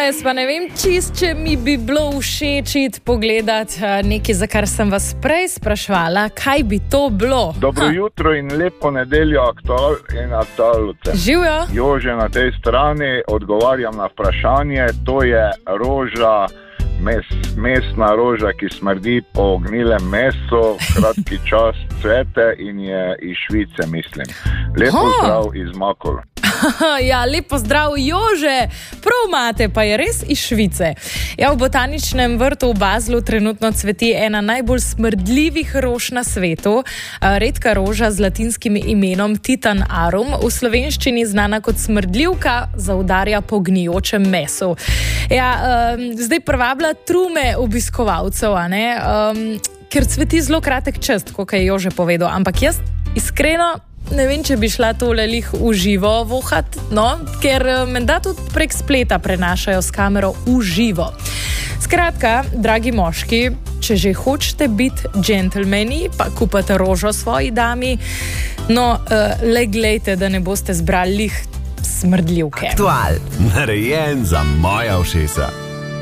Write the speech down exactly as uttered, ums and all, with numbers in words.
jaz pa ne vem čist, če mi bi bilo všeč pogledati nekaj, za kar sem vas prej sprašvala, kaj bi to bilo. Dobro ha. jutro in lepo nedeljo aktual in aktualce. Živjo. Jože na tej strani, odgovarjam na vprašanje, to je roža, mes, mesna roža, ki smrdi po gnilem mesu, kratki čas cvete in je iz Švice, mislim. Lepo ha. zdrav iz Makol. Ja, lepo zdrav, Jože, prav imate, pa je res iz Švice. Ja, v botaničnem vrtu v Baslu trenutno cveti ena najbolj smrdljivih rož na svetu, redka roža z latinskim imenom Titan arum, v slovenščini znana kot smrdljivka, zaudarja po gnijočem mesu. Ja, um, zdaj privabila trume obiskovalcev, a ne, um, ker cveti zelo kratek čas, kot je Jože povedal, ampak jaz iskreno ne vem, če bi šla tole lih v živo vohat, no, ker menda tudi prek spleta prenašajo s kamero v živo. Skratka, dragi moški, če že hočete biti džentelmeni, pa kupate rožo svoji dami, no, uh, le glejte, da ne boste zbrali lih smrdljivke. Aktual, narejen za moja ušesa.